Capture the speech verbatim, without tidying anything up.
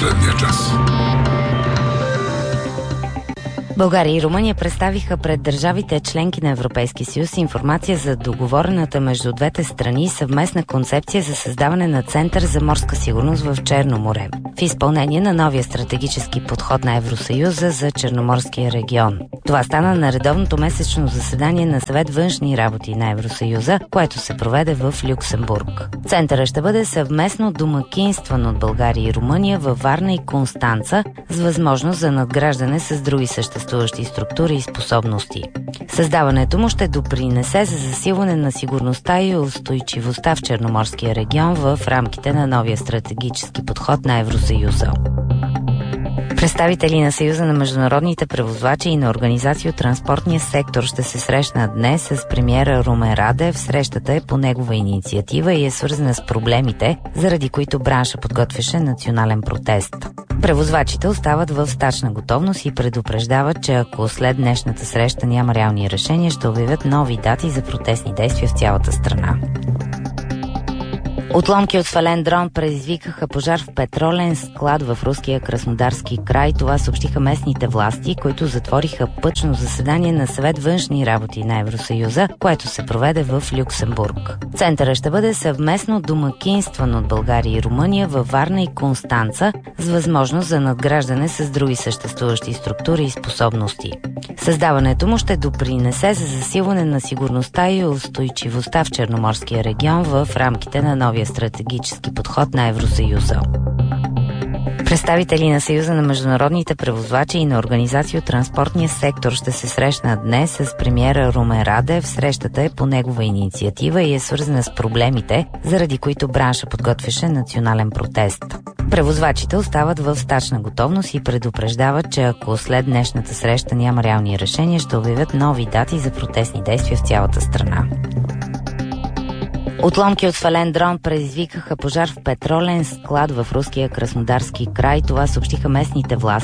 последния час. България и Румъния представиха пред държавите членки на Европейския съюз информация за договорената между двете страни съвместна концепция за създаване на Център за морска сигурност в Черно море, в изпълнение на новия стратегически подход на Евросъюза за Черноморския регион. Това стана на редовното месечно заседание на Съвет външни работи на Евросъюза, което се проведе в Люксембург. Центърът ще бъде съвместно домакинстван от България и Румъния във Варна и Констанца с възможност за надграждане с други съществуващи структури и способности. Създаването му ще допринесе за засилване на сигурността и устойчивостта в Черноморския регион в рамките на новия стратегически подход на Евросъюза. Представители на Съюза на международните превозвачи и на организации от транспортния сектор ще се срещнат днес с премиера Румен Радев. Срещата е по негова инициатива и е свързана с проблемите, заради които бранша подготвяше национален протест. Превозвачите остават в стачна готовност и предупреждават, че ако след днешната среща няма реални решения, ще обявят нови дати за протестни действия в цялата страна. Отломки от свален дрон предизвикаха пожар в петролен склад в руския Краснодарски край. Това съобщиха местните власти, които затвориха пъчно заседание на Съвет външни работи на Евросъюза, което се проведе в Люксембург. Центърът ще бъде съвместно домакинстван от България и Румъния във Варна и Констанца с възможност за надграждане с други съществуващи структури и способности. Създаването му ще допринесе за засилване на сигурността и устойчивостта в Черноморския регион в рамките на новия стратегически подход на Евросъюза. Представители на Съюза на международните превозвачи и на организации от транспортния сектор ще се срещнат днес с премиера Румен Радев. Срещата е по негова инициатива и е свързана с проблемите, заради които бранша подготвяше национален протест. Превозвачите остават в стачна готовност и предупреждават, че ако след днешната среща няма реални решения, ще обявят нови дати за протестни действия в цялата страна. Отломки от свален дрон предизвикаха пожар в петролен склад в руския Краснодарски край. Това съобщиха местните власти.